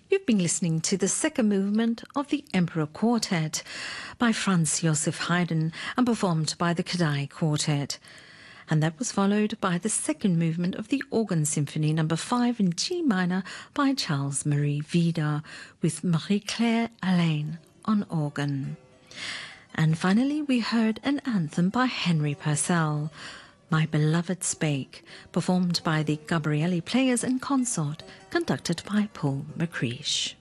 You've been listening to the second movement of the Emperor Quartet by Franz Joseph Haydn and performed by the Kodály Quartet. And that was followed by the second movement of the Organ Symphony No. 5 in G minor by Charles Marie Vida with Marie-Claire Alain on organ. And finally we heard an anthem by Henry Purcell, My Beloved Spake, performed by the Gabrielli Players and Consort, conducted by Paul McCreish.